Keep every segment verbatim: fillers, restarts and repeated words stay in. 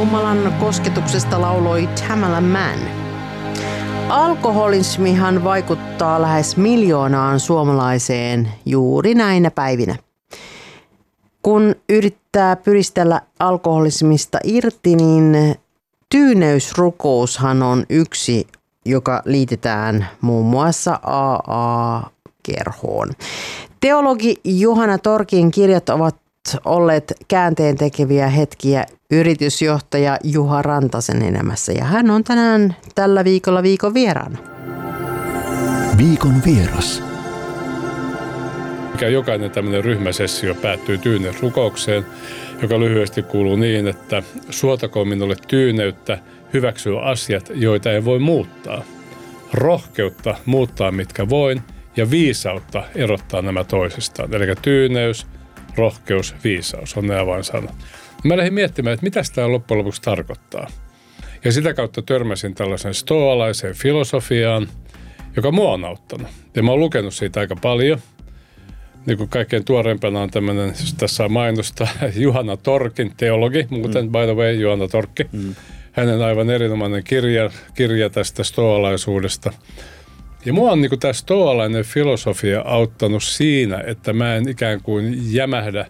Jumalan kosketuksesta lauloi Tamala Mann. Alkoholismihan vaikuttaa lähes miljoonaan suomalaiseen juuri näinä päivinä. Kun yrittää pyristellä alkoholismista irti, niin tyyneysrukoushan on yksi, joka liitetään muun muassa A A-kerhoon. Teologi Juhana Torkin kirjat ovat olleet käänteen tekeviä hetkiä yritysjohtaja Juha Rantasen elämässä, ja hän on tänään tällä viikolla viikon vieraana. Viikon vieras. Mikä jokainen tämmöinen ryhmäsessio päättyy tyyneysrukoukseen, joka lyhyesti kuuluu niin, että suotakoon minulle tyyneyttä hyväksyä asiat, joita ei voi muuttaa. Rohkeutta muuttaa mitkä voin ja viisautta erottaa nämä toisistaan. Eli tyyneys, rohkeus, viisaus on ne avainsanat. Mä lähdin miettimään, että mitä tämä loppujen lopuksi tarkoittaa. Ja sitä kautta törmäsin tällaisen stoalaiseen filosofiaan, joka mua on auttanut. Ja mä oon lukenut siitä aika paljon. Niin kuin kaikkein tuoreimpana on tämmöinen, jos tässä on mainosta, Juhana Torkin, teologi, muuten mm. by the way, Juhana Torkki. Mm. Hänen aivan erinomainen kirja, kirja tästä stoalaisuudesta. Ja mua on niin kuin tämä stoalainen filosofia auttanut siinä, että mä en ikään kuin jämähdä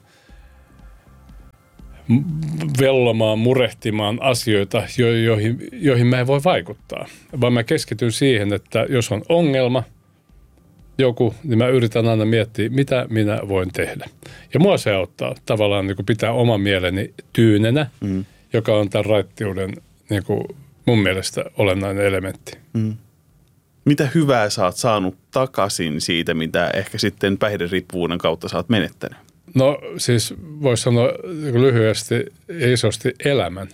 vellomaan, murehtimaan asioita, joihin, joihin mä en voi vaikuttaa. Vaan mä keskityn siihen, että jos on ongelma, joku, niin mä yritän aina miettiä, mitä minä voin tehdä. Ja mua se auttaa tavallaan niin kuin pitää oman mieleni tyynenä, mm. joka on tämän raittiuden niin kuin mun mielestä olennainen elementti. Mm. Mitä hyvää sä oot saanut takaisin siitä, mitä ehkä sitten päihderiippuvuuden kautta sä oot menettänyt? No siis voisi sanoa lyhyesti ja isosti elämän.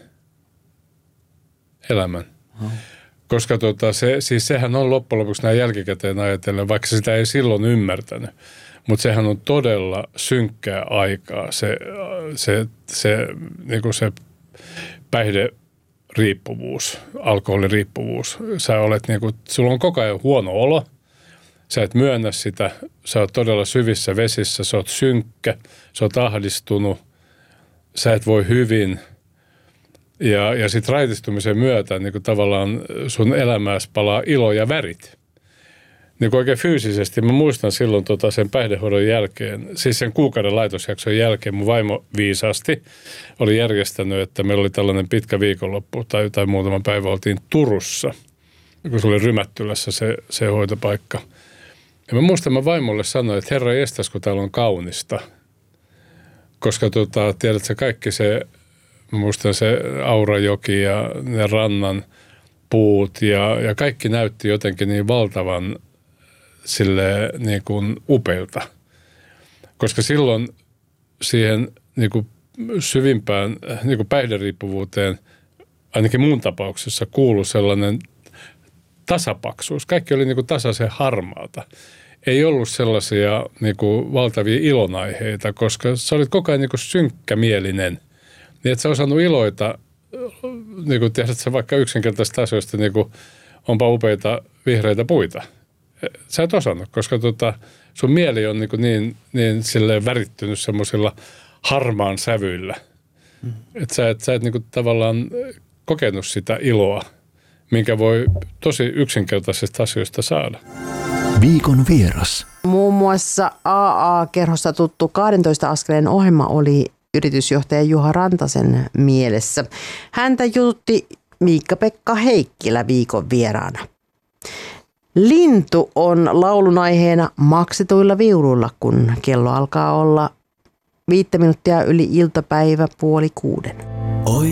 Elämän. Hmm. Koska tota, se, siis sehän on loppujen lopuksi näin jälkikäteen ajatellen, vaikka sitä ei silloin ymmärtänyt. Mutta sehän on todella synkkää aikaa, se, se, se, niinku se päihderiippuvuus, alkoholiriippuvuus. Sä olet niinku, sulla on koko ajan huono olo. Sä et myönnä sitä, sä oot todella syvissä vesissä, sä oot synkkä, sä oot ahdistunut, sä et voi hyvin. Ja, ja sitten raitistumisen myötä niin tavallaan sun elämääsi palaa ilo ja värit. Niin oikein fyysisesti, mä muistan silloin tota sen päihdehoidon jälkeen, siis sen kuukauden laitosjakson jälkeen mun vaimo viisaasti oli järjestänyt, että meillä oli tällainen pitkä viikonloppu tai, tai muutaman päivän oltiin Turussa, kun se oli Rymättylässä se, se hoitopaikka. Ja mä muistan, mä vaimolle sanoin, että herra estäs, kun täällä on kaunista. Koska tota, tiedätkö, kaikki se, mä muistan se Aurajoki ja ne rannan puut ja, ja kaikki näytti jotenkin niin valtavan sille niin kuin upeilta. Koska silloin siihen niin kuin syvimpään niin kuin päihderiippuvuuteen, ainakin mun tapauksessa, kuului sellainen tasapaksuus. Kaikki oli niin kuin tasaisen harmaata. Ei ollut sellaisia niin kuin valtavia ilonaiheita, koska sä olit koko ajan niin kuin synkkämielinen. Niin et sä osannut iloita, niin kuin tiedät sä vaikka yksinkertaisista asioista, niin kuin onpa upeita vihreitä puita. Sä et osannut, koska tota, sun mieli on niin, niin, niin silleen värittynyt semmoisilla harmaan sävyillä. Mm. Että sä et, sä et niin kuin tavallaan kokenut sitä iloa, minkä voi tosi yksinkertaisista asioista saada. Viikon vieras. Muun muassa A A-kerhossa tuttu kaksitoista askeleen ohjelma oli yritysjohtaja Juha Rantasen mielessä. Häntä jututti Miikka-Pekka Heikkilä viikon vieraana. Lintu on laulun aiheena maksetuilla viuluilla, kun kello alkaa olla viittä minuuttia yli iltapäivä puoli kuuden. Oi.